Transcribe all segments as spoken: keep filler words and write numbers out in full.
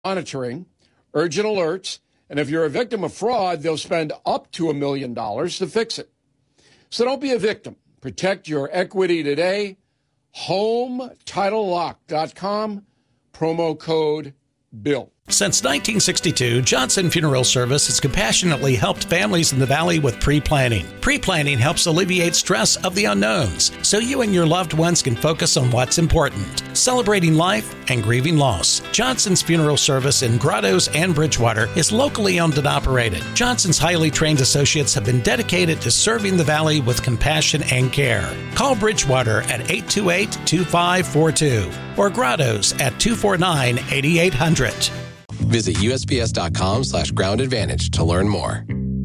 monitoring, urgent alerts, and if you're a victim of fraud, they'll spend up to a million dollars to fix it. So don't be a victim. Protect your equity today. home title lock dot com, promo code BILL. Since nineteen sixty-two, Johnson Funeral Service has compassionately helped families in the Valley with pre-planning. Pre-planning helps alleviate stress of the unknowns, so you and your loved ones can focus on what's important, celebrating life and grieving loss. Johnson's Funeral Service in Grottoes and Bridgewater is locally owned and operated. Johnson's highly trained associates have been dedicated to serving the Valley with compassion and care. Call Bridgewater at eight two eight, two five four two or Grottoes at two four nine, eight eight hundred. Visit U S P S dot com slash ground advantage to learn more.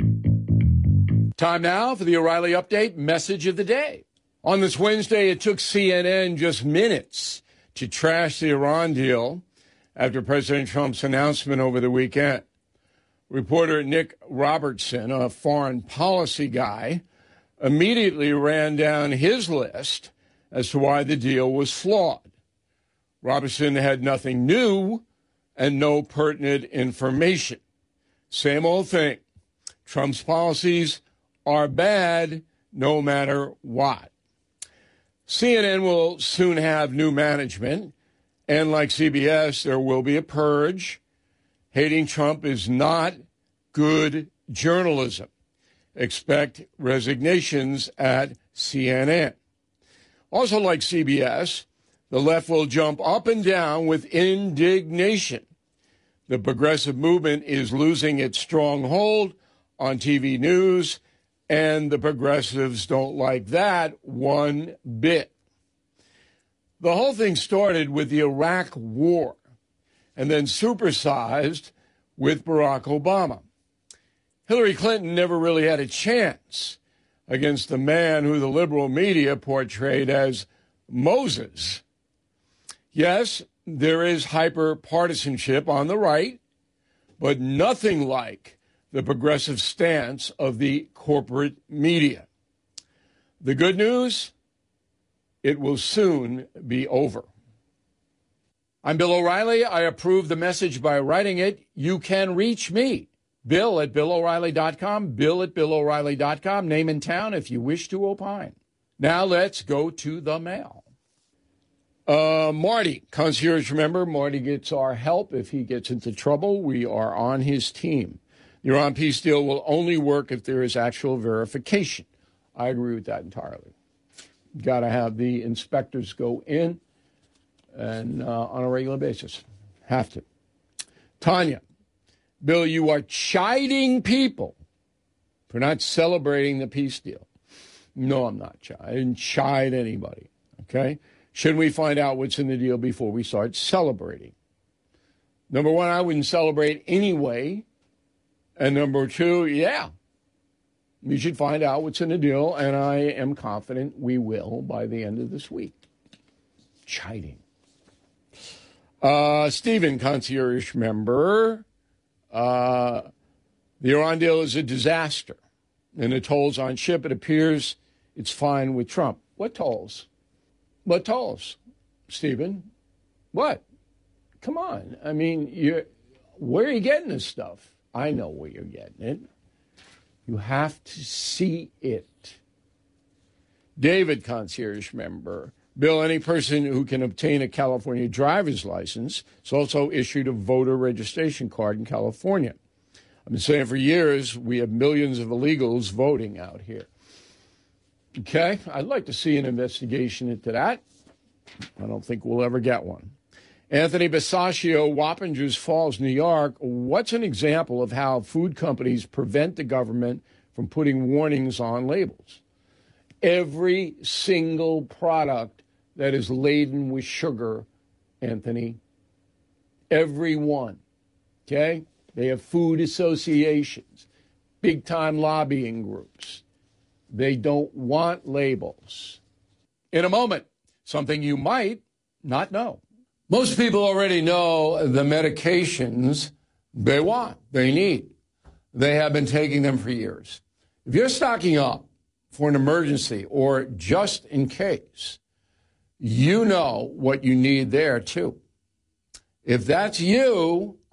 Time now for the O'Reilly Update message of the day. On this Wednesday, it took C N N just minutes to trash the Iran deal after President Trump's announcement over the weekend. Reporter Nick Robertson, a foreign policy guy, immediately ran down his list as to why the deal was flawed. Robertson had nothing new and no pertinent information. Same old thing. Trump's policies are bad no matter what. C N N will soon have new management, and like C B S, there will be a purge. Hating Trump is not good journalism. Expect resignations at C N N. Also like C B S, the left will jump up and down with indignation. The progressive movement is losing its stronghold on T V news, and the progressives don't like that one bit. The whole thing started with the Iraq War and then supersized with Barack Obama. Hillary Clinton never really had a chance against the man who the liberal media portrayed as Moses. Yes, there is hyper-partisanship on the right, but nothing like the progressive stance of the corporate media. The good news, it will soon be over. I'm Bill O'Reilly. I approve the message by writing it. You can reach me, Bill at Bill O'Reilly dot com, Bill at Bill O'Reilly dot com, name and town if you wish to opine. Now let's go to the mail. Uh, Marty, concierge member. Marty gets our help if he gets into trouble. We are on his team. The Iran peace deal will only work if there is actual verification. I agree with that entirely. Got to have the inspectors go in and uh, on a regular basis. Have to. Tanya, Bill, you are chiding people for not celebrating the peace deal. No, I'm not. I didn't chide anybody. Okay? Should we find out what's in the deal before we start celebrating? Number one, I wouldn't celebrate anyway. And number two, yeah, we should find out what's in the deal, and I am confident we will by the end of this week. Chiding. Uh, Stephen, concierge member, uh, the Iran deal is a disaster, and the tolls on ship, it appears it's fine with Trump. What tolls? What tolls, Stephen? What? Come on. I mean, you're, where are you getting this stuff? I know where you're getting it. You have to see it. David, concierge member. Bill, any person who can obtain a California driver's license is also issued a voter registration card in California. I've been saying for years we have millions of illegals voting out here. Okay, I'd like to see an investigation into that. I don't think we'll ever get one. Anthony Basaccio, Wappingers Falls, New York. What's an example of how food companies prevent the government from putting warnings on labels? Every single product that is laden with sugar, Anthony. Every one. Okay? They have food associations, big-time lobbying groups. They don't want labels. In a moment, something you might not know. Most people already know the medications they want, they need. They have been taking them for years. If you're stocking up for an emergency or just in case, you know what you need there, too. If that's you,